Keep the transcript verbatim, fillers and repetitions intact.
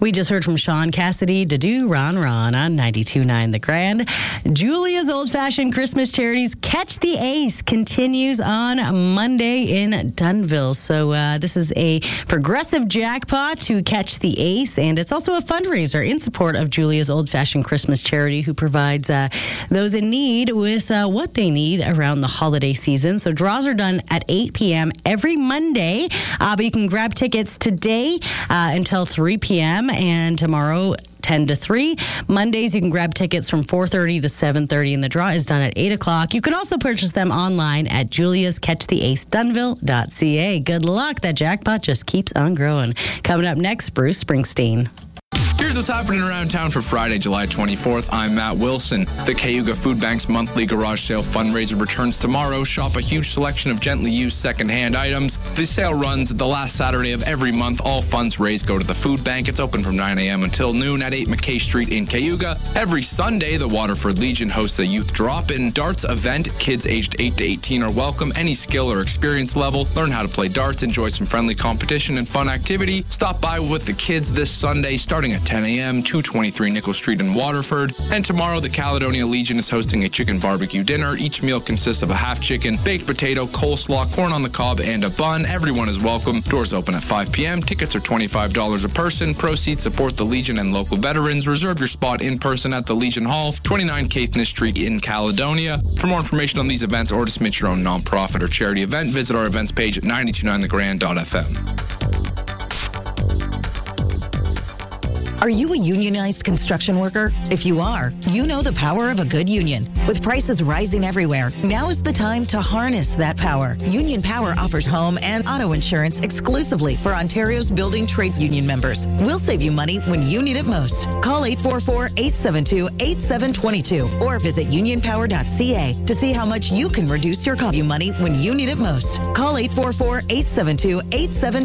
We just heard from Sean Cassidy to do Ron Ron on ninety-two point nine The Grand. Julia's Old Fashioned Christmas Charities Catch the Ace continues on Monday in Dunnville. So uh, this is a progressive jackpot to catch the ace, and it's also a fundraiser in support of Julia's Old Fashioned Christmas Charity, who provides uh, those in need with uh, what they need around the holiday season. So draws are done at eight p.m. every Monday, uh, but you can grab tickets today uh, until three p.m. and tomorrow ten to three. Mondays, you can grab tickets from four thirty to seven thirty, and the draw is done at eight o'clock. You can also purchase them online at julias catch the ace dunnville dot c a. Good luck. That jackpot just keeps on growing. Coming up next, Bruce Springsteen. Here's what's happening around town for Friday, July twenty-fourth. I'm Matt Wilson. The Cayuga Food Bank's monthly garage sale fundraiser returns tomorrow. Shop a huge selection of gently used secondhand items. The sale runs the last Saturday of every month. All funds raised go to the food bank. It's open from nine a.m. until noon at eight McKay Street in Cayuga. Every Sunday, the Waterford Legion hosts a youth drop-in darts event. Kids aged eight to eighteen are welcome. Any skill or experience level. Learn how to play darts, enjoy some friendly competition and fun activity. Stop by with the kids this Sunday starting at ten a.m., two twenty-three Nickel Street in Waterford. And tomorrow, the Caledonia Legion is hosting a chicken barbecue dinner. Each meal consists of a half chicken, baked potato, coleslaw, corn on the cob, and a bun. Everyone is welcome. Doors open at five p.m. Tickets are twenty-five dollars a person. Proceeds support the Legion and local veterans. Reserve your spot in person at the Legion Hall, twenty-nine Caithness Street in Caledonia. For more information on these events or to submit your own nonprofit or charity event, visit our events page at nine two nine the grand dot f m. Are you a unionized construction worker? If you are, you know the power of a good union. With prices rising everywhere, now is the time to harness that power. Union Power offers home and auto insurance exclusively for Ontario's building trades union members. We'll save you money when you need it most. Call eight four four, eight seven two, eight seven two two or visit union power dot c a to see how much you can reduce your cost you money when you need it most. Call eight four four, eight seven two, eight seven